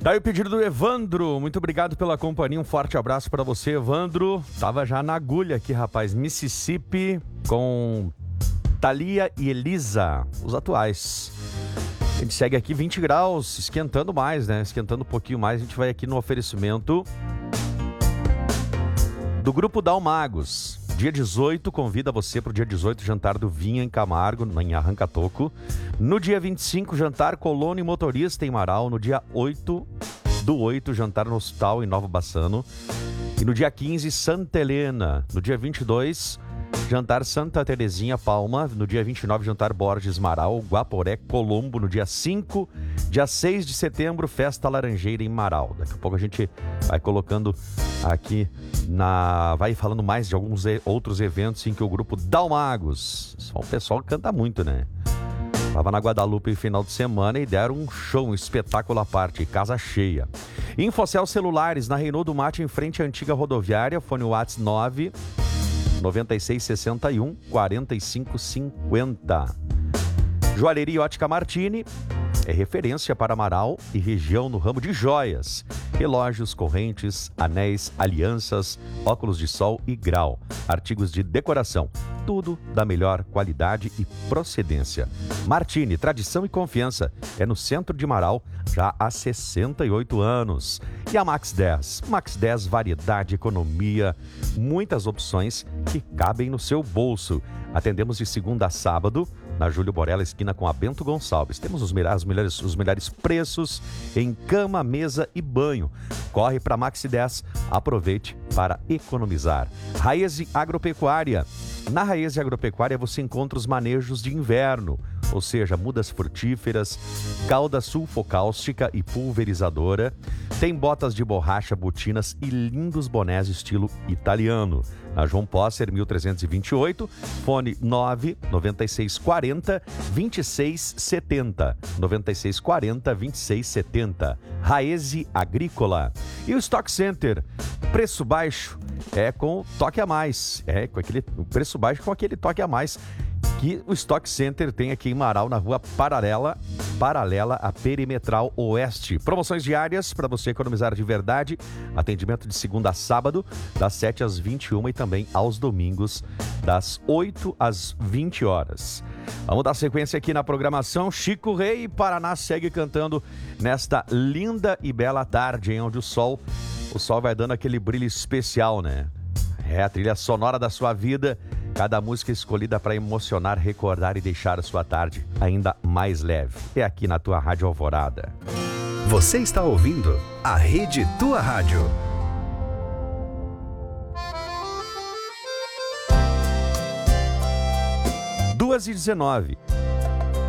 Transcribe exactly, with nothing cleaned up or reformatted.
Daí o pedido do Evandro, muito obrigado pela companhia, um forte abraço pra você, Evandro. Tava já na agulha aqui, rapaz, Mississippi com Thalia e Elisa, os atuais. A gente segue aqui vinte graus, esquentando mais, né? Esquentando um pouquinho mais, a gente vai aqui no oferecimento do Grupo Dalmagos. Dia dezoito, convida você para o dia dezoito, jantar do Vinha em Camargo, em Arranca-Toco. No dia vinte e cinco, jantar Colono e Motorista em Marau. No dia oito do oito, jantar no Hospital em Nova Bassano. E no dia quinze, Santa Helena. No dia vinte e dois, jantar Santa Terezinha Palma. No dia vinte e nove, jantar Borges Marau, Guaporé, Colombo. No dia cinco, dia seis de setembro, festa Laranjeira em Marau. Daqui a pouco a gente vai colocando aqui na... vai falando mais de alguns e... outros eventos em que o grupo Dalmagos, só o pessoal canta muito, né? Tava na Guadalupe no final de semana e deram um show, um espetáculo à parte, casa cheia. Infocel Celulares, na Reinaldo Mate, em frente à antiga rodoviária, fone WhatsApp nove nove seis seis um quatro cinco cinco zero. Joalheria Ótica Martini é referência para Marau e região no ramo de joias, relógios, correntes, anéis, alianças, óculos de sol e grau, artigos de decoração, tudo da melhor qualidade e procedência. Martini, tradição e confiança, é no centro de Marau já há sessenta e oito anos. E a Max dez, Max dez, variedade, economia, muitas opções que cabem no seu bolso. Atendemos de segunda a sábado, na Júlio Borella, esquina com a Bento Gonçalves. Temos os melhores, os melhores preços em cama, mesa e banho. Corre para Max dez, aproveite para economizar. Raíze Agropecuária. Na Raíze Agropecuária você encontra os manejos de inverno, ou seja, mudas frutíferas, calda sulfocáustica e pulverizadora. Tem botas de borracha, botinas e lindos bonés estilo italiano. Na João Posser, mil trezentos e vinte e oito, fone nove nove seis quatro zero dois seis sete zero, nove seis quatro zero dois seis sete zero. Raíze Agrícola. E o Stock Center, preço baixo é com toque a mais, é com aquele o preço baixo com aquele toque a mais que o Stock Center tem aqui em Marau, na rua paralela, paralela à Perimetral Oeste. Promoções diárias para você economizar de verdade. Atendimento de segunda a sábado, das sete às vinte e uma e também aos domingos, das oito às vinte horas. Vamos dar sequência aqui na programação. Chico Rei, Paraná, segue cantando nesta linda e bela tarde, em onde o sol, o sol vai dando aquele brilho especial, né? É a trilha sonora da sua vida. Cada música escolhida para emocionar, recordar e deixar a sua tarde ainda mais leve. É aqui na tua Rádio Alvorada. Você está ouvindo a Rede Tua Rádio. duas e dezenove.